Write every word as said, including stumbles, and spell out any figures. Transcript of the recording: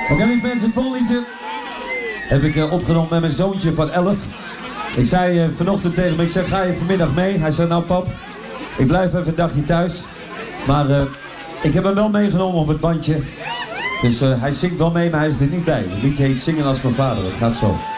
Oké, lieve mensen, het volgende liedje heb ik uh, opgenomen met mijn zoontje van elf. Ik zei uh, vanochtend tegen hem, ik zeg, ga je vanmiddag mee? Hij zei, nou pap, ik blijf even een dagje thuis. Maar uh, ik heb hem wel meegenomen op het bandje. Dus uh, hij zingt wel mee, maar hij is er niet bij. Het liedje heet Zingen als mijn vader, het gaat zo.